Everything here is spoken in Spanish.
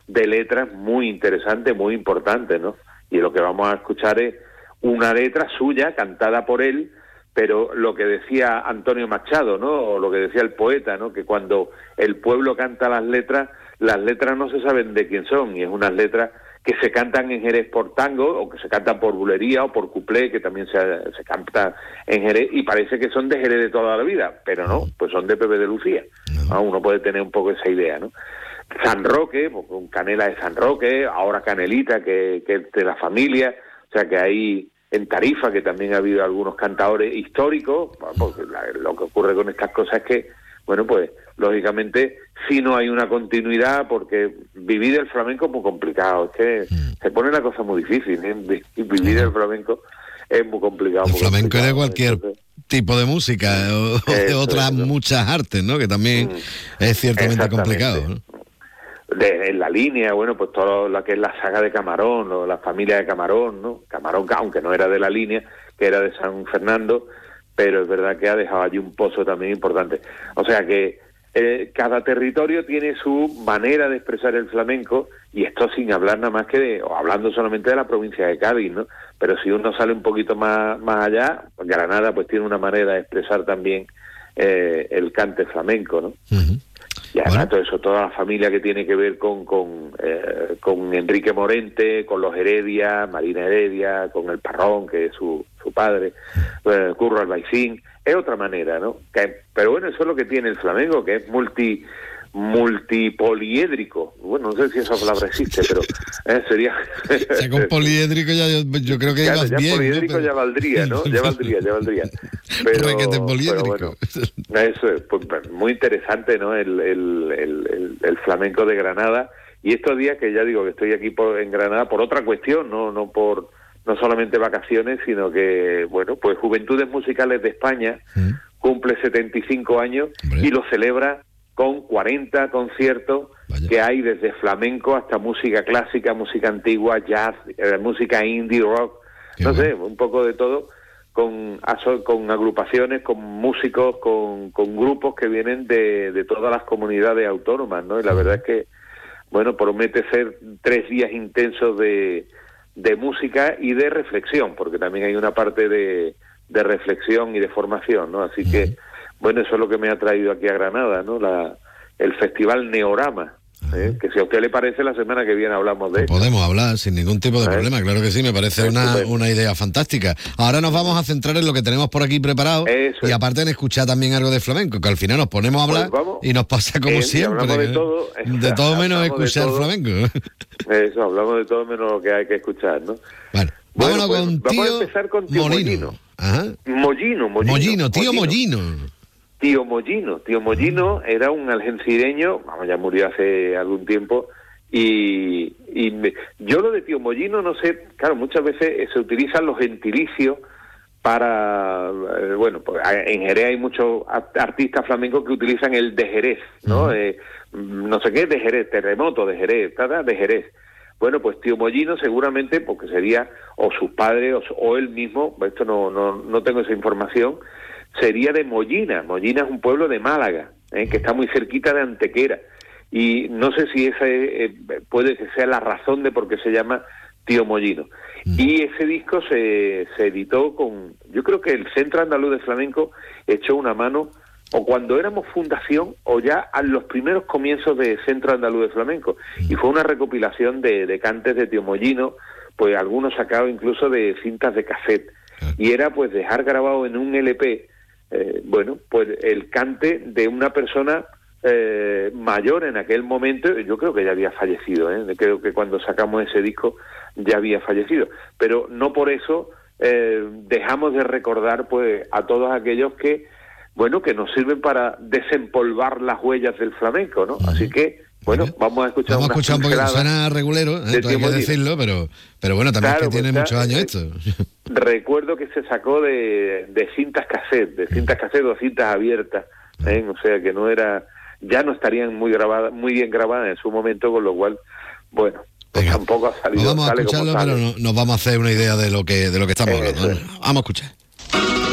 de letras muy interesantes, muy importantes, ¿no? Y lo que vamos a escuchar es una letra suya, cantada por él, pero lo que decía Antonio Machado, ¿no? O lo que decía el poeta, ¿no? Que cuando el pueblo canta las letras no se saben de quién son, y es unas letras que se cantan en Jerez por tango, o que se cantan por bulería, o por cuplé, que también se canta en Jerez, y parece que son de Jerez de toda la vida, pero no, pues son de Pepe de Lucía. ¿No? Uno puede tener un poco esa idea, ¿no? San Roque, con Canela de San Roque, ahora Canelita, que es de la familia, o sea que hay en Tarifa, que también ha habido algunos cantadores históricos, porque lo que ocurre con estas cosas es que, bueno, pues, lógicamente, si no hay una continuidad, porque vivir el flamenco es muy complicado, es que se pone la cosa muy difícil, ¿eh? Vivir el flamenco es muy complicado. El flamenco es de cualquier tipo de música, o de otras muchas artes, ¿no? Que también es ciertamente complicado, ¿no? En la línea, bueno, pues todo lo que es la saga de Camarón, o la familia de Camarón, ¿no? Camarón, aunque no era de la línea, que era de San Fernando, pero es verdad que ha dejado allí un pozo también importante. O sea que cada territorio tiene su manera de expresar el flamenco, y esto sin hablar nada más que o hablando solamente de la provincia de Cádiz, ¿no? Pero si uno sale un poquito más allá, Granada pues tiene una manera de expresar también el cante flamenco, ¿no? Y además todo eso, toda la familia que tiene que ver con Enrique Morente, con los Heredia, Marina Heredia, con el Parrón, que es su padre, Curro Albaicín, es otra manera, ¿no? Pero bueno, eso es lo que tiene el flamenco, que es multipoliédrico. Bueno, no sé si esa palabra existe, pero sería... Ya con poliédrico yo creo que claro, ibas bien, poliédrico, ¿no? Ya valdría, ¿no? Ya valdría. Pero bueno, eso es pues, muy interesante, ¿no? El flamenco de Granada. Y estos días que ya digo que estoy aquí en Granada por otra cuestión, no solamente vacaciones, sino que, bueno, pues Juventudes Musicales de España cumple 75 años y lo celebra con 40 conciertos que hay desde flamenco hasta música clásica, música antigua, jazz, música indie, rock, no sé, un poco de todo, con agrupaciones, con músicos, con grupos que vienen de todas las comunidades autónomas, ¿no? Y la verdad es que, bueno, promete ser 3 días intensos de música y de reflexión, porque también hay una parte de reflexión y de formación, ¿no? Así que, bueno, eso es lo que me ha traído aquí a Granada, ¿no? El Festival Neorama, que si a usted le parece, la semana que viene hablamos de eso. Podemos hablar sin ningún tipo de problema, claro que sí, me parece una idea fantástica. Ahora nos vamos a centrar en lo que tenemos por aquí preparado, y aparte en escuchar también algo de flamenco, que al final nos ponemos a hablar y nos pasa como siempre, de todo menos escuchar flamenco. Eso, hablamos de todo menos lo que hay que escuchar, ¿no? Bueno, vámonos pues, con vamos a empezar con Tío Mollino. Mollino, Tío Mollino. Tío Mollino era un algecireño, ya murió hace algún tiempo, y yo lo de Tío Mollino, no sé, claro, muchas veces se utilizan los gentilicios para, bueno, pues en Jerez hay muchos artistas flamencos que utilizan el de Jerez, ¿no? No sé qué, de Jerez, terremoto de Jerez, de Jerez. Bueno, pues Tío Mollino seguramente, porque sería o sus padres o él mismo, esto no tengo esa información, sería de Mollina. Mollina es un pueblo de Málaga, que está muy cerquita de Antequera. Y no sé si esa puede que sea la razón de por qué se llama Tío Mollino. Y ese disco se editó yo creo que el Centro Andaluz de Flamenco echó una mano, o cuando éramos fundación, o ya a los primeros comienzos de Centro Andaluz de Flamenco. Y fue una recopilación de cantes de Tío Mollino, pues algunos sacados incluso de cintas de cassette. Y era pues dejar grabado en un LP, bueno, pues el cante de una persona mayor en aquel momento. Yo creo que ya había fallecido, creo que cuando sacamos ese disco ya había fallecido, pero no por eso dejamos de recordar pues a todos aquellos que, bueno, que nos sirven para desempolvar las huellas del flamenco, ¿no? Así que, bueno, vamos a escuchar un poquito. Suena regulero, hay que decirlo, pero bueno, también claro, es que tiene muchos años esto. Recuerdo que se sacó de cintas cassette o cintas abiertas, o sea que ya no estarían muy bien grabadas en su momento, con lo cual, bueno, pues tampoco ha salido. Vamos a escucharlo, pero nos vamos a hacer una idea de lo que estamos hablando. Vamos a escuchar.